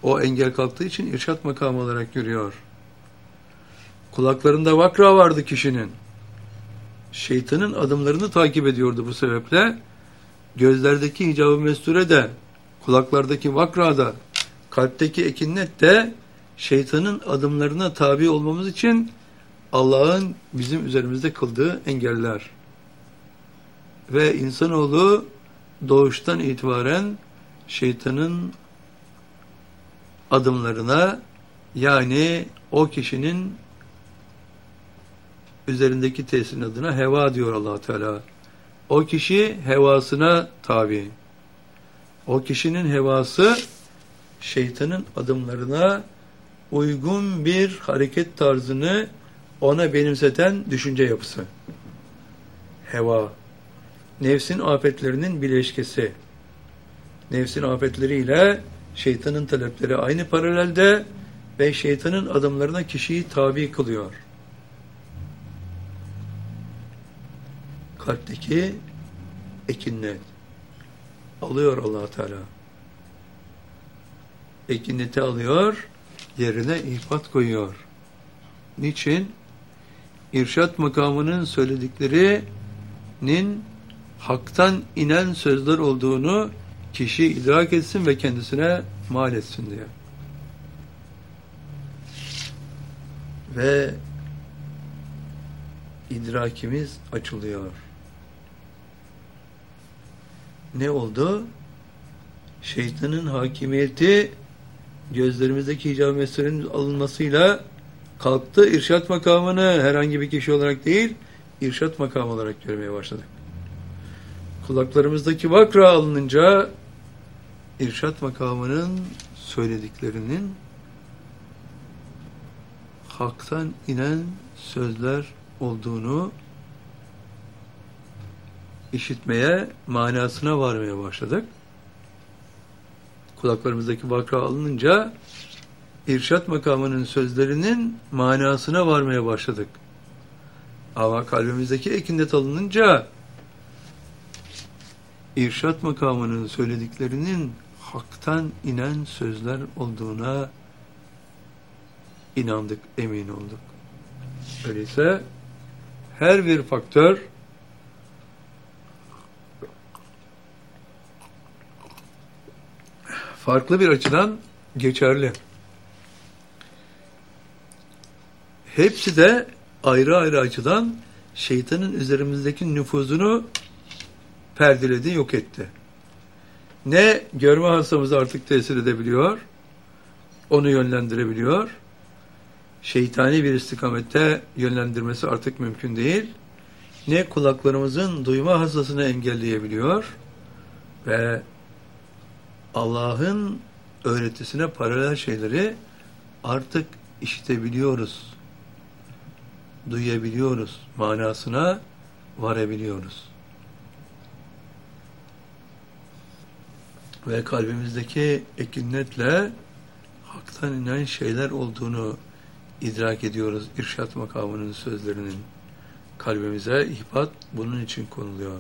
O engel kalktığı için irşat makamı olarak görüyor. Kulaklarında vakra vardı kişinin. Şeytanın adımlarını takip ediyordu bu sebeple. Gözlerdeki hicab-ı mesture de, kulaklardaki vakra da, kalpteki ekinnet de şeytanın adımlarına tabi olmamız için Allah'ın bizim üzerimizde kıldığı engeller. Ve insanoğlu doğuştan itibaren şeytanın adımlarına, yani o kişinin üzerindeki tesirin adına heva diyor Allah Teala. O kişi hevasına tabi. O kişinin hevası şeytanın adımlarına uygun bir hareket tarzını ona benimseten düşünce yapısı. Heva. Nefsin afetlerinin bileşkesi. Nefsin afetleriyle şeytanın talepleri aynı paralelde ve şeytanın adımlarına kişiyi tabi kılıyor. Kalpteki ekinnet alıyor Allah Teala. Ekinneti alıyor, yerine ihbat koyuyor. Niçin? İrşat makamının söylediklerinin haktan inen sözler olduğunu kişi idrak etsin ve kendisine mal etsin diye. Ve idrakimiz açılıyor. Ne oldu? Şeytanın hakimiyeti gözlerimizdeki hicab-ı mesleğinin alınmasıyla kalktı. İrşat makamını herhangi bir kişi olarak değil, irşat makamı olarak görmeye başladık. Kulaklarımızdaki vakra alınınca irşat makamının söylediklerinin haktan inen sözler olduğunu işitmeye, manasına varmaya başladık. Kulaklarımızdaki vakra alınınca irşat makamının sözlerinin manasına varmaya başladık. Ama kalbimizdeki ekindet alınınca irşat makamının söylediklerinin haktan inen sözler olduğuna inandık, emin olduk. Öyleyse her bir faktör farklı bir açıdan geçerli. Hepsi de ayrı ayrı açıdan şeytanın üzerimizdeki nüfuzunu perdeledi, yok etti. Ne görme hastamızı artık tesir edebiliyor, onu yönlendirebiliyor. Şeytani bir istikamette yönlendirmesi artık mümkün değil. Ne kulaklarımızın duyma hassasını engelleyebiliyor ve Allah'ın öğretisine paralel şeyleri artık işitebiliyoruz, duyabiliyoruz, manasına varabiliyoruz. Ve kalbimizdeki ekinnetle haktan inen şeyler olduğunu idrak ediyoruz. İrşat makamının sözlerinin kalbimize ihbat bunun için konuluyor.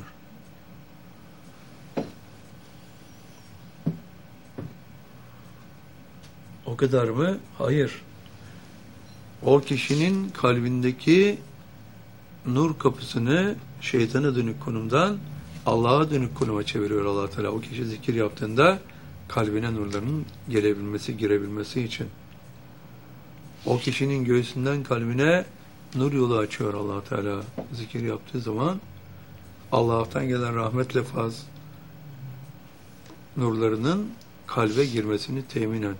O kadar mı? Hayır. O kişinin kalbindeki nur kapısını şeytana dönük konumdan Allah'a dönük konuma çeviriyor Allah Teala. O kişi zikir yaptığında kalbine nurların gelebilmesi, girebilmesi için. O kişinin göğsünden kalbine nur yolu açıyor Allah Teala. Zikir yaptığı zaman Allah'tan gelen rahmetle faz nurlarının kalbe girmesini teminen.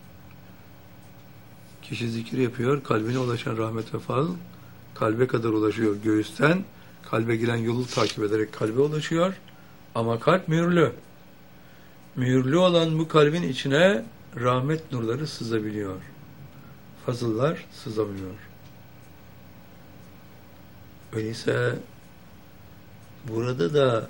Kişi zikir yapıyor, kalbine ulaşan rahmet ve fazl kalbe kadar ulaşıyor. Göğüsten kalbe giren yolu takip ederek kalbe ulaşıyor. Ama kalp mühürlü. Mühürlü olan bu kalbin içine rahmet nurları sızabiliyor. Fazıllar sızamıyor. Öyleyse burada da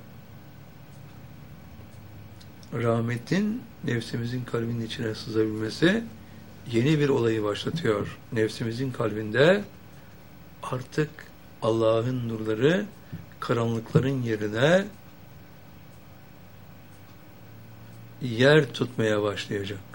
rahmetin nefsimizin kalbinin içine sızabilmesi yeni bir olayı başlatıyor. Nefsimizin kalbinde artık Allah'ın nurları karanlıkların yerine yer tutmaya başlayacak.